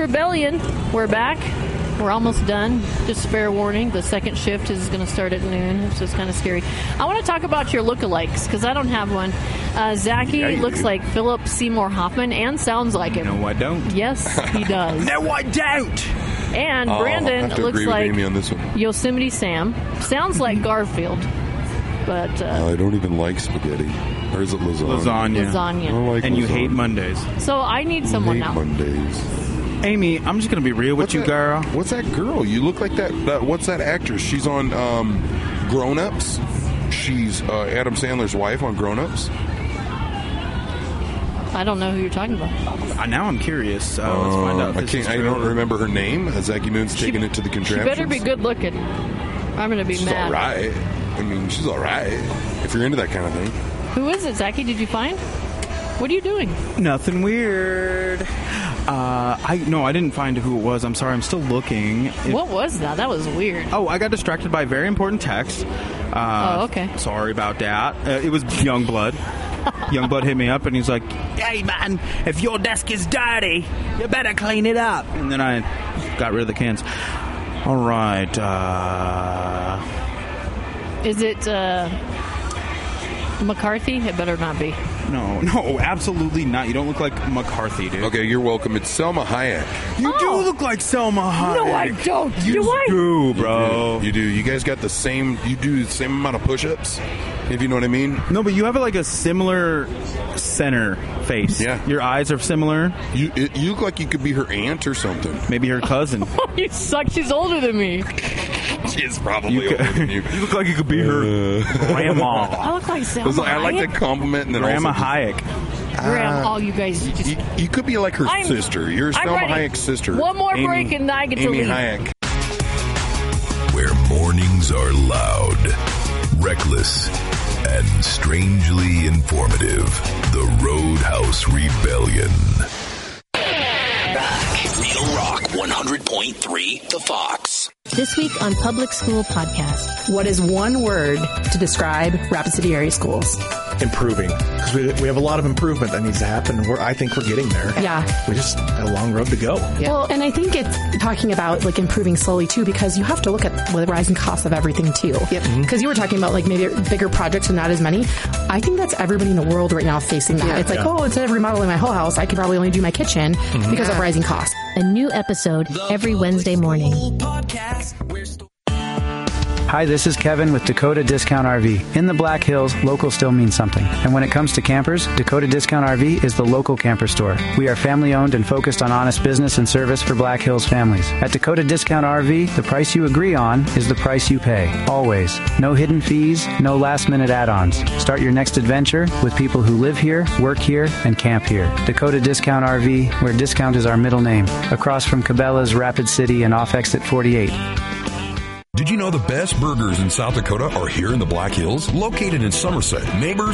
Rebellion. We're back. We're almost done. Just fair warning, the second shift is going to start at noon, so it's kind of scary. I want to talk about your lookalikes, because I don't have one. Zachy looks like Philip Seymour Hoffman and sounds like him. No, I don't. Yes, he does. No, I don't. And Brandon looks like Amy on this one. Yosemite Sam. Sounds like Garfield. But I don't even like spaghetti. Or is it lasagna? Lasagna. I don't like And lasagna. you hate Mondays. So I need someone now. Mondays. Amy, I'm just going to be real with you, girl. What's that girl? You look like that. What's that actress? She's on Grown Ups. She's Adam Sandler's wife on Grown Ups. I don't know who you're talking about. Now I'm curious. Let's find out. I don't remember her name. Zachy Moon's taking it to the contraptions. She better be good looking. I'm going to be She's mad. all right. I mean, she's all right. If you're into that kind of thing. Who is it, Zachy? Did you find? What are you doing? Nothing weird. I didn't find who it was. I'm sorry. I'm still looking. What was that? That was weird. Oh, I got distracted by a very important text. Okay. Sorry about that. It was Youngblood. Youngblood hit me up and he's like, "Hey man, if your desk is dirty, you better clean it up." And then I got rid of the cans. All right. Is it McCarthy? It better not be. No, absolutely not. You don't look like McCarthy, dude. Okay, you're welcome. It's Selma Hayek. You do look like Selma Hayek. No, I don't. Do I? You do, bro. You do. You guys got the same. You do the same amount of push-ups, if you know what I mean. No, but you have like a similar center face. Yeah. Your eyes are similar. You look like you could be her aunt or something. Maybe her cousin. You suck. She's older than me. She is probably older than you. You look like you could be her grandma. I look like Selma I like Hayek. the compliment. And then Grandma also Hayek. Grandma, you guys just... You could be like her sister. You're Selma ready. Hayek's sister. One more break and I get to Amy leave. Hayek. Where mornings are loud, reckless, and strangely informative. The Roadhouse Rebellion. Real Rock 100.3 The Fox. This week on Public School Podcast. What is one word to describe Rapid City area schools? Improving. Because we have a lot of improvement that needs to happen. I think we're getting there. Yeah. We just got a long road to go. Yeah. Well, and I think it's talking about like improving slowly too, because you have to look at the rising costs of everything too. Yep. Because you were talking about like maybe bigger projects and not as many. I think that's everybody in the world right now facing that. Yeah. It's like, instead of remodeling my whole house, I could probably only do my kitchen because of rising costs. A new episode every Wednesday morning. Hi, this is Kevin with Dakota Discount RV. In the Black Hills, local still means something. And when it comes to campers, Dakota Discount RV is the local camper store. We are family-owned and focused on honest business and service for Black Hills families. At Dakota Discount RV, the price you agree on is the price you pay. Always. No hidden fees, no last-minute add-ons. Start your next adventure with people who live here, work here, and camp here. Dakota Discount RV, where discount is our middle name. Across from Cabela's, Rapid City, and off exit 48. Did you know the best burgers in South Dakota are here in the Black Hills? Located in Somerset, Neighbors